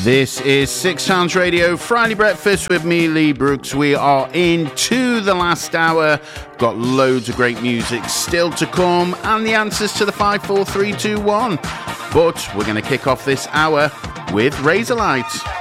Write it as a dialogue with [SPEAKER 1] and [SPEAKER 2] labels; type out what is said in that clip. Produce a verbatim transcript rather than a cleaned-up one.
[SPEAKER 1] This is Six Sounds Radio Friday Breakfast with me, Lee Brooks. We are into the last hour. Got loads of great music still to come and the answers to the five, four, three, two, one. But we're going to kick off this hour with Razorlight.